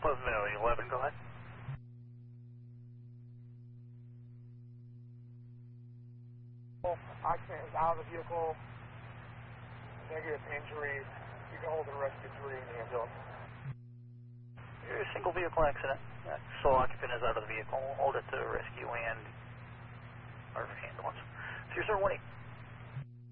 Pleasant Valley 11, go ahead. Occupant is out of the vehicle, negative injuries. You can hold the rescue 3 in the ambulance. You're a single vehicle accident. Sole occupant is out of the vehicle. We'll hold it to rescue and our ambulance. So you're 1-8.